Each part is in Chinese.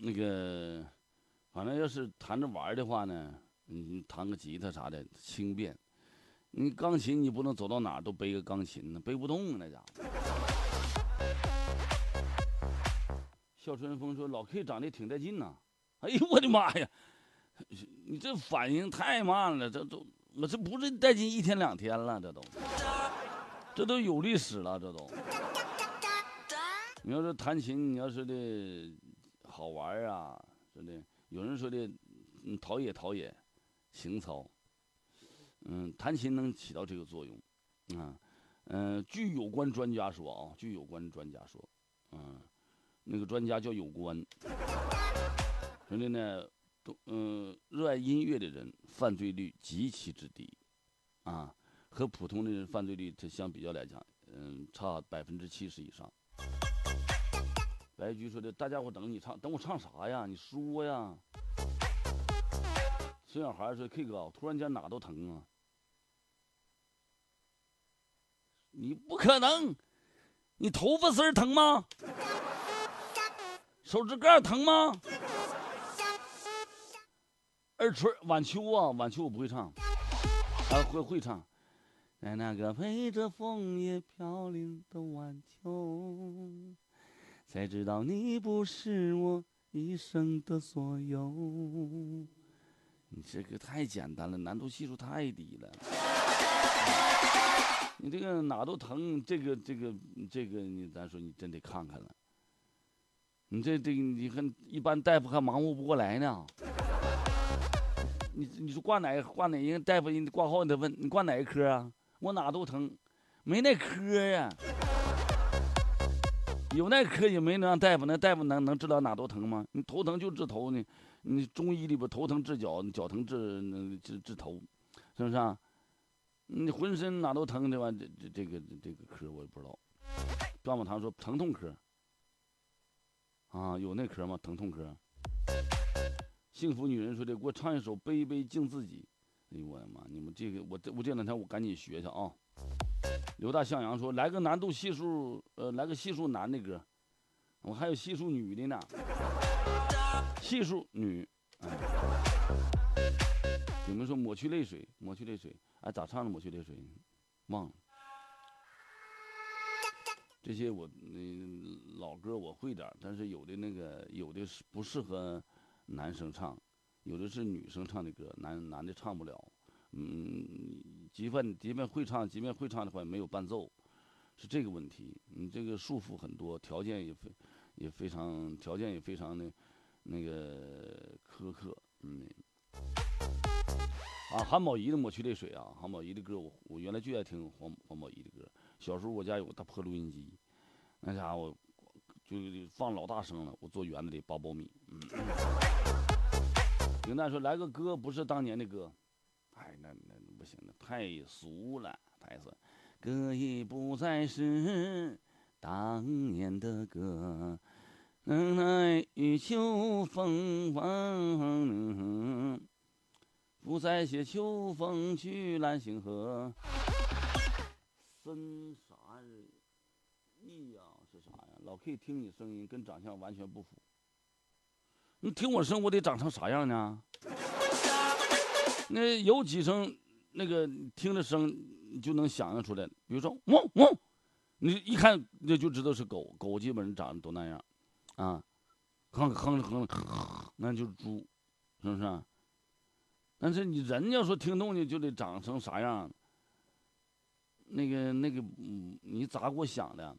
那个，反正要是弹着玩的话呢，你弹个吉他啥的轻便。你钢琴你不能走到哪儿都背个钢琴呢，背不动那家伙。笑春风说：“老 K 长得挺带劲呐。”哎呦我的妈呀！你这反应太慢了，我这不是带劲一天两天了，这都有历史了，这都。你要是弹琴，你要是的好玩啊，是的。有人说的，陶冶情操。弹琴能起到这个作用，啊，据有关专家说，那个专家叫有关，说的呢，热爱音乐的人犯罪率极其之低，啊，和普通的人犯罪率这相比较来讲，差70%以上。白菊说的，大家伙等你唱，等我唱啥呀？你说呀。孙小孩说 ：“K 哥，突然间哪都疼啊。”你不可能，你头发丝疼吗？手指盖疼吗？二春晚秋啊，晚秋我不会唱，会唱。在那个陪着枫叶飘零的晚秋，才知道你不是我一生的所有。你这个太简单了，难度系数太低了。你这个哪都疼，这个，你咱说你真得看看了。你你看一般大夫还忙活不过来呢。你说挂哪个大夫？你挂号你得问你挂哪个科啊？我哪都疼，没那科呀。有那科也没能让大夫，那大夫能治疗哪都疼吗？你头疼就治头呢，你中医里边头疼治脚，脚疼治头，是不是啊？你浑身哪都疼对吧？这个科我也不知道。段宝堂说疼痛科啊，有那科吗？疼痛科。幸福女人说的，给我唱一首《悲悲敬自己》。哎呦我的妈！你们这个我这两天我赶紧学去啊。刘大向阳说来个难度系数，来个系数男的歌。我还有系数女的呢。系数女。有人说抹去泪水，哎，咋唱的抹去泪水？忘了。这些我老歌我会点，但是有的是不适合男生唱，有的是女生唱的歌，男的唱不了。即便会唱的话，没有伴奏，是这个问题。你这个束缚很多，条件也非常的那个苛刻。韩宝仪的《抹去泪水》啊，韩宝仪的歌我原来就爱听黄宝仪的歌。小时候我家有个大破录音机，那家伙就放老大声了，我坐园子里剥苞米。林丹说来个歌不是当年的歌，哎，那不行，那太俗了，太俗。歌已不再是当年的歌，奈雨秋风不再写秋风去兰心河。森啥意呀？是啥呀？老 K 听你声音跟长相完全不符。你听我声，我得长成啥样呢？那有几声，那个听着声你就能想象出来。比如说汪汪，你一看那就知道是狗，狗基本上长得都那样，啊，哼，那就是猪，是不是啊？但是你人要说听动静就得长成啥样？那个，你咋给我想的？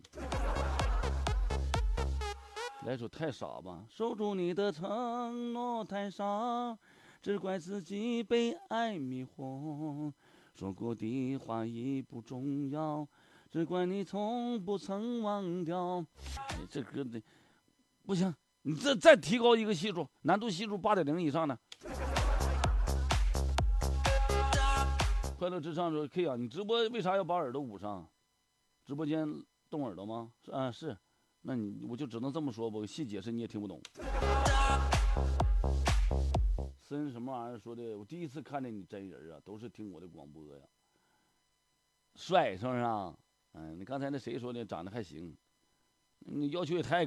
来首太傻吧，守住你的承诺太傻，只怪自己被爱迷惑，说过的话已不重要，只怪你从不曾忘掉。哎，这歌的不行，你再提高一个系数，难度系数8.0以上的。快乐至上说 K 啊，你直播为啥要把耳朵捂上？直播间动耳朵吗？是。那我就只能这么说吧，细解释你也听不懂。森什么玩意儿说的？我第一次看见你真人啊，都是听我的广播呀。帅是不是啊？你刚才那谁说的？长得还行，你要求也太